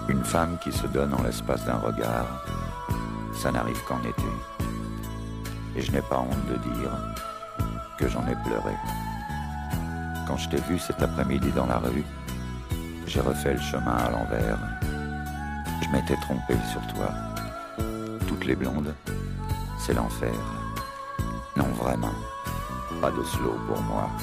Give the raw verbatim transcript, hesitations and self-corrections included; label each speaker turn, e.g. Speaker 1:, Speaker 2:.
Speaker 1: Une femme qui se donne en l'espace d'un regard, ça n'arrive qu'en été. Et je n'ai pas honte de dire que j'en ai pleuré. Quand je t'ai vu cet après-midi dans la rue, j'ai refait le chemin à l'envers. Je m'étais trompé sur toi. Toutes les blondes, c'est l'enfer. Non, vraiment, pas de slow pour moi.